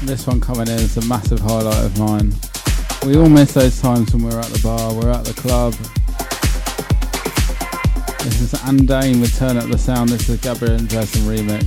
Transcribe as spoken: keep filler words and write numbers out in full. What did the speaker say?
This one coming in is a massive highlight of mine. We all miss those times when we're at the bar, we're at the club. This is Andane with Turn Up the Sound. This is a Gabriel Anderson remix.